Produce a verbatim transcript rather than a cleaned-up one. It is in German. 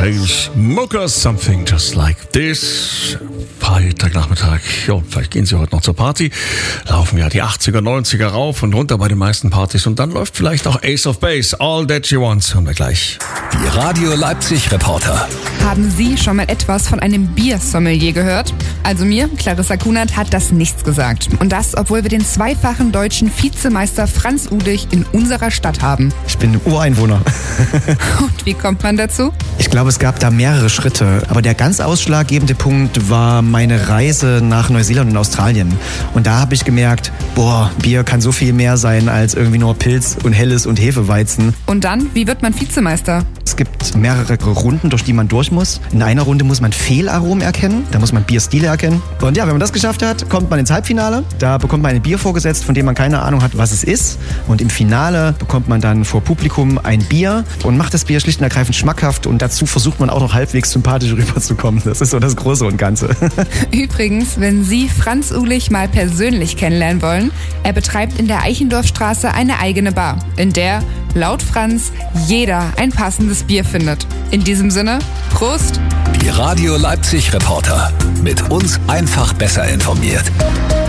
Chainsmokers, Something Just Like This. Freitagnachmittag, ja, vielleicht gehen Sie heute noch zur Party. Laufen ja die achtziger, neunziger rauf und runter bei den meisten Partys und dann läuft vielleicht auch Ace of Base, All That She Wants. Hören wir gleich. Die Radio Leipzig Reporter. Haben Sie schon mal etwas von einem Biersommelier gehört? Also mir, Clarissa Kunert, hat das nichts gesagt. Und das, obwohl wir den zweifachen deutschen Vizemeister Franz Uhlich in unserer Stadt haben. Ich bin Ureinwohner. Und wie kommt man dazu? Ich glaube, es gab da mehrere Schritte. Aber der ganz ausschlaggebende Punkt war meine Reise nach Neuseeland und Australien. Und da habe ich gemerkt, boah, Bier kann so viel mehr sein als irgendwie nur Pilz und Helles und Hefeweizen. Und dann, wie wird man Vizemeister? Es gibt mehrere Runden, durch die man durch muss. In einer Runde muss man Fehlaromen erkennen, da muss man Bierstile erkennen. Und ja, wenn man das geschafft hat, kommt man ins Halbfinale. Da bekommt man ein Bier vorgesetzt, von dem man keine Ahnung hat, was es ist. Und im Finale bekommt man dann vor Publikum ein Bier und macht das Bier schlicht und ergreifend schmackhaft. Und dazu versucht man auch noch halbwegs sympathisch rüberzukommen. Das ist so das Große und Ganze. Übrigens, wenn Sie Franz Uhlich mal persönlich kennenlernen wollen, er betreibt in der Eichendorffstraße eine eigene Bar, in der, laut Franz, jeder ein passendes Bier findet. In diesem Sinne, Prost! Die Radio Leipzig Reporter. Mit uns einfach besser informiert.